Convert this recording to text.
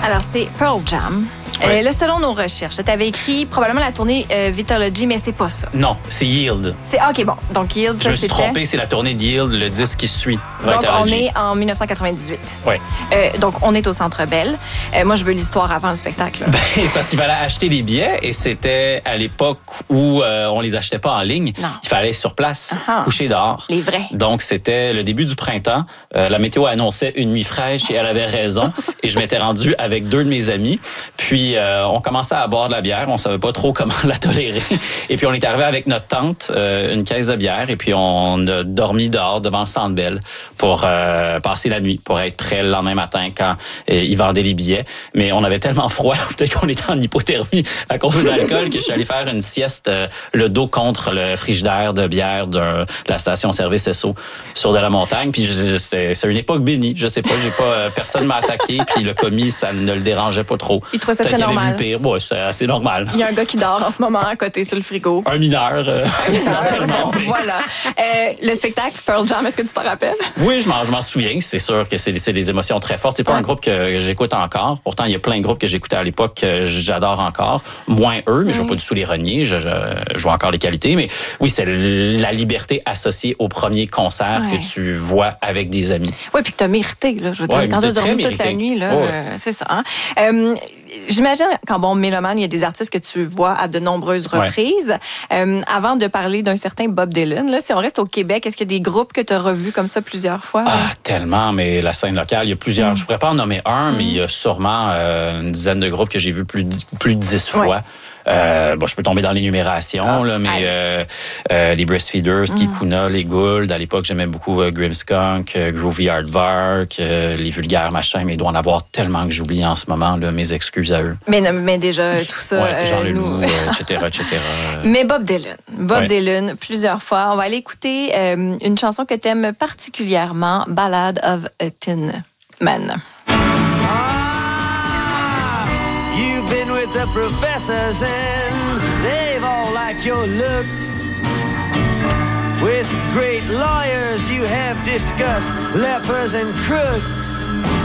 Alors, c'est Pearl Jam. Ouais. Là, selon nos recherches, tu avais écrit probablement la tournée Vitalogy, mais c'est pas ça. Non, c'est Yield. OK, bon. Donc, Yield, Je ça, me suis c'était... trompé, c'est la tournée de Yield, le disque qui suit. Donc, on Vitalogy. est en 1998. Oui. Donc, on est au Centre Bell. Moi, je veux l'histoire avant le spectacle. Ben, c'est parce qu'il fallait acheter les billets et c'était à l'époque où on les achetait pas en ligne. Non. Il fallait aller sur place, Ah. coucher dehors. Les vrais. Donc, c'était le début du printemps. La météo annonçait une nuit fraîche et elle avait raison. Et je m'étais rendu avec 2 de mes amis. Puis, on commençait à boire de la bière. On savait pas trop comment la tolérer. Et puis, on est arrivé avec notre tante, une caisse de bière. Et puis, on a dormi dehors devant le Centre Bell pour passer la nuit, pour être prêt le lendemain matin quand ils vendaient les billets. Mais on avait tellement froid, peut-être qu'on était en hypothermie à cause de l'alcool, que je suis allé faire une sieste le dos contre le frigidaire de bière de la station-service Esso sur de la montagne. Puis c'est une époque bénie. Je sais pas, personne m'a attaqué. Puis le commis, ça ne le dérangeait pas trop. Il trouvait ça Peut-être très qu'il avait normal. vu pire. Ouais, c'est assez normal. Il y a un gars qui dort en ce moment à côté sur le frigo. Un mineur, certainement. Voilà. Le spectacle Pearl Jam, est-ce que tu t'en rappelles? Oui, je m'en souviens. C'est sûr que c'est des émotions très fortes. C'est pas un groupe que j'écoute encore. Pourtant, il y a plein de groupes que j'écoutais à l'époque que j'adore encore. Moins eux, mais je veux pas du tout les renier. Je vois encore les qualités. Mais oui, c'est la liberté associée au premier concert que tu vois avec des amis. Oui, puis que tu as mérité. Là. Je veux dire, Ouais, quand tu as très dormi toute la mérité. nuit, là, Ouais. c'est ça. Hein? J'imagine qu'en bon mélomane, il y a des artistes que tu vois à de nombreuses reprises. Avant de parler d'un certain Bob Dylan, là, si on reste au Québec, est-ce qu'il y a des groupes que tu as revus comme ça plusieurs fois? Ah, tellement, mais la scène locale, il y a plusieurs. Je pourrais pas en nommer un, mais il y a sûrement une dizaine de groupes que j'ai vus plus de 10 fois. Bon, je peux tomber dans l'énumération, là, mais les Breastfeeders, Kikuna, les Gould. À l'époque, j'aimais beaucoup Grimmskunk, Groovy Aardvark, les Vulgaires machins, mais il doit en avoir tellement que j'oublie en ce moment. Là, mes excuses à eux. Mais déjà, tout ça... Ouais, Jean nous... Leloup, etc., etc. Mais Bob Dylan, plusieurs fois. On va aller écouter une chanson que tu aimes particulièrement, Ballad of a Tin Man. You've been with the professors and they've all liked your looks. With great lawyers you have discussed lepers and crooks.